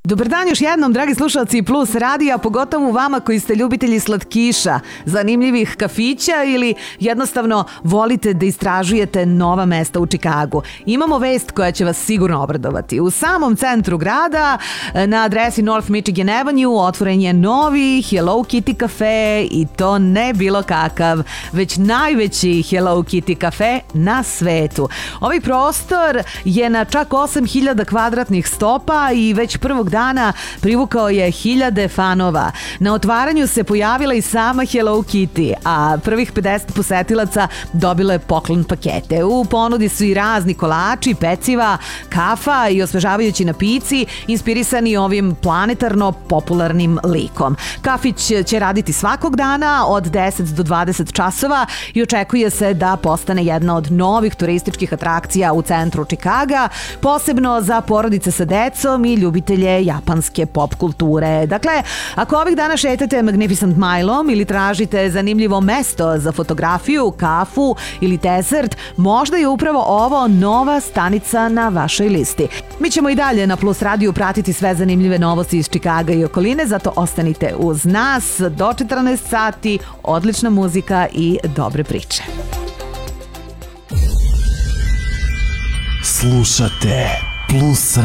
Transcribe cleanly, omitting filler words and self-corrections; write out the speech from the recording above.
Dobar dan još jednom, dragi slušalci Plus radija, pogotovo vama koji ste ljubitelji slatkiša, zanimljivih kafića ili jednostavno volite da istražujete nova mesta u Čikagu. Imamo vest koja će vas sigurno obradovati. U samom centru grada, na adresi North Michigan Avenue, otvoren je novi Hello Kitty kafe i to ne bilo kakav, već najveći Hello Kitty kafe na svetu. Ovaj prostor je na čak 8000 kvadratnih stopa i već prvog dana privukao je hiljade fanova. Na otvaranju se pojavila i sama Hello Kitty, a prvih 50 posetilaca dobilo je poklon pakete. U ponudi su i razni kolači, peciva, kafa i osvežavajući napici inspirisani ovim planetarno popularnim likom. Kafić će raditi svakog dana od 10 do 20 časova i očekuje se da postane jedna od novih turističkih atrakcija u centru Čikaga, posebno za porodice sa decom i ljubitelje japanske pop kulture. Dakle, ako ovih dana šetate Magnificent Milom ili tražite zanimljivo mesto za fotografiju, kafu ili desert, možda je upravo ovo nova stanica na vašoj listi. Mi ćemo i dalje na Plus radiju pratiti sve zanimljive novosti iz Čikaga i okoline, zato ostanite uz nas do 14 sati, odlična muzika i dobre priče. Slušate Plus